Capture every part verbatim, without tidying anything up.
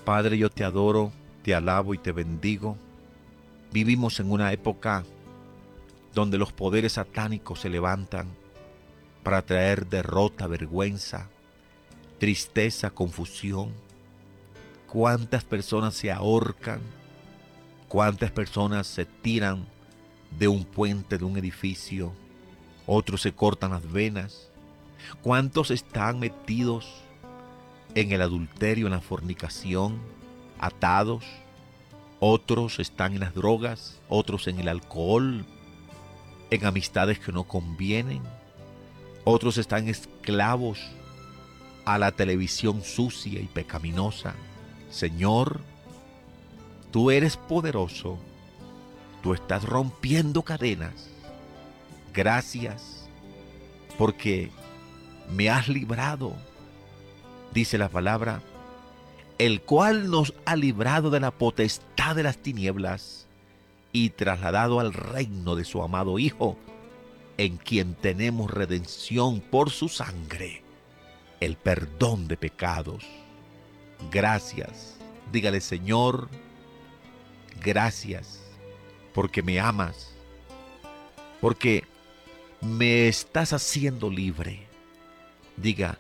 Padre, yo te adoro, te alabo y te bendigo. Vivimos en una época donde los poderes satánicos se levantan para traer derrota, vergüenza, tristeza, confusión. Cuántas personas se ahorcan, cuántas personas se tiran de un puente, de un edificio, otros se cortan las venas. Cuántos están metidos en el adulterio, en la fornicación, atados. Otros están en las drogas, otros en el alcohol, en amistades que no convienen. Otros están esclavos a la televisión sucia y pecaminosa. Señor, tú eres poderoso. Tú estás rompiendo cadenas. Gracias porque me has librado, dice la palabra, el cual nos ha librado de la potestad de las tinieblas y trasladado al reino de su amado Hijo, en quien tenemos redención por su sangre, el perdón de pecados. Gracias. Dígale, Señor, gracias porque me amas, porque me estás haciendo libre. Diga,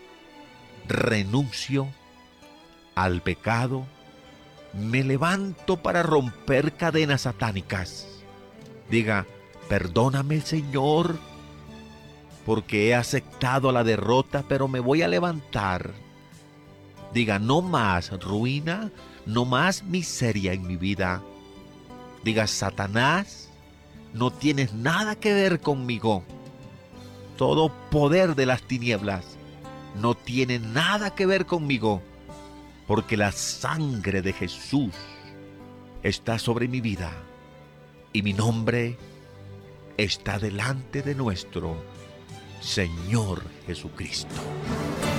renuncio al pecado, me levanto para romper cadenas satánicas. Diga, perdóname, Señor, porque he aceptado la derrota, pero me voy a levantar. Diga, no más ruina, no más miseria en mi vida. Diga, Satanás, no tienes nada que ver conmigo. Todo poder de las tinieblas no tiene nada que ver conmigo, porque la sangre de Jesús está sobre mi vida y mi nombre está delante de nuestro Señor Jesucristo.